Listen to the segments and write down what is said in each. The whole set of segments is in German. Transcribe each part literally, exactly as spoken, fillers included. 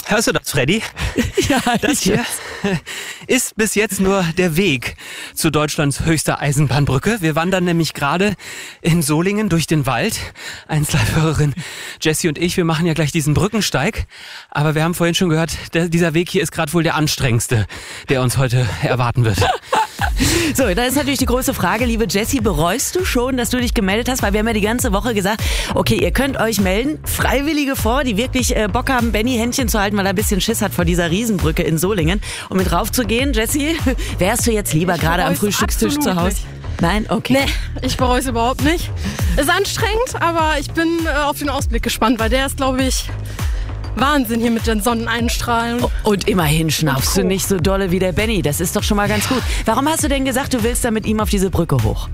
Hörst du das, Freddy? Ja, das hier ist bis jetzt nur der Weg zu Deutschlands höchster Eisenbahnbrücke. Wir wandern nämlich gerade in Solingen durch den Wald. Einzelhörerin Jessie und ich, wir machen ja gleich diesen Brückensteig. Aber wir haben vorhin schon gehört, der, dieser Weg hier ist gerade wohl der anstrengendste, der uns heute erwarten wird. So, da ist natürlich die große Frage, liebe Jessie, bereust du schon, dass du dich gemeldet hast? Weil wir haben ja die ganze Woche gesagt, okay, ihr könnt euch melden, Freiwillige vor, die wirklich äh, Bock haben, Benny Händchen zu halten, weil er ein bisschen Schiss hat vor dieser Riesenbrücke in Solingen. Um mit raufzugehen, Jessie, wärst du jetzt lieber gerade am Frühstückstisch zu Hause? Nicht. Nein? Okay. Nee, ich bereue es überhaupt nicht. Ist anstrengend, aber ich bin äh, auf den Ausblick gespannt, weil der ist, glaube ich, Wahnsinn hier mit den Sonneneinstrahlen. Und immerhin schnaufst du nicht so dolle wie der Benny. Das ist doch schon mal ganz gut. Warum hast du denn gesagt, du willst da mit ihm auf diese Brücke hoch?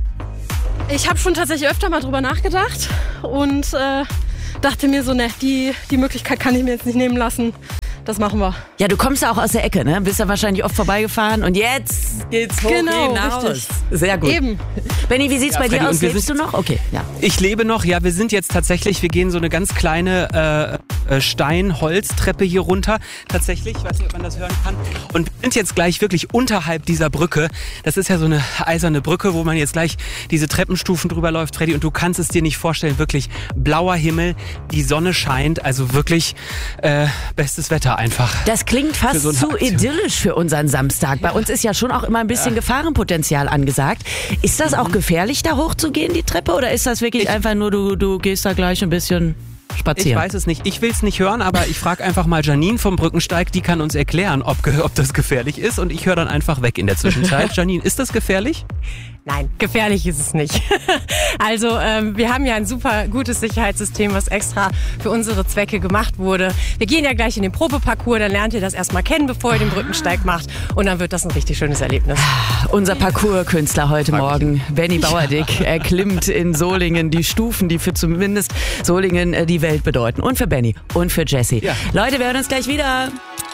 Ich habe schon tatsächlich öfter mal drüber nachgedacht und äh, dachte mir so, ne, die, die Möglichkeit kann ich mir jetzt nicht nehmen lassen. Das machen wir. Ja, du kommst ja auch aus der Ecke, ne? Bist ja wahrscheinlich oft vorbeigefahren und jetzt geht's hoch genau, hinaus. Richtig. Sehr gut. Eben. Benny, wie sieht's Ja, bei Freddy, dir aus? und wir Lebst du sind- noch? Okay, ja. Ich lebe noch, ja, wir sind jetzt tatsächlich, wir gehen so eine ganz kleine äh, äh, Stein-Holz-Treppe hier runter. Tatsächlich, ich weiß nicht, ob man das hören kann. Und wir sind jetzt gleich wirklich unterhalb dieser Brücke. Das ist ja so eine eiserne Brücke, wo man jetzt gleich diese Treppenstufen drüber läuft, Freddy. Und du kannst es dir nicht vorstellen, wirklich blauer Himmel, die Sonne scheint, also wirklich äh, bestes Wetter einfach. Das klingt fast Für so eine zu Aktion. idyllisch für unseren Samstag. Bei uns ist ja schon auch immer ein bisschen Gefahrenpotenzial angesagt. Ist das auch gefährlich, da hochzugehen, die Treppe? Oder ist das wirklich Ich- einfach nur, du, du gehst da gleich ein bisschen Ich spazieren? weiß es nicht. Ich will es nicht hören, aber ich frage einfach mal Janine vom Brückensteig, die kann uns erklären, ob, ge- ob das gefährlich ist. Und ich höre dann einfach weg in der Zwischenzeit. Janine, ist das gefährlich? Nein, gefährlich ist es nicht. Also ähm, wir haben ja ein super gutes Sicherheitssystem, was extra für unsere Zwecke gemacht wurde. Wir gehen ja gleich in den Probeparcours, dann lernt ihr das erstmal kennen, bevor ihr den Brückensteig macht. Und dann wird das ein richtig schönes Erlebnis. Unser Parcours-Künstler heute Morgen, Benny Bauerdick, erklimmt in Solingen die Stufen, die für zumindest Solingen äh, die Welt bedeuten. Und für Benny und für Jessie. Ja. Leute, wir hören uns gleich wieder.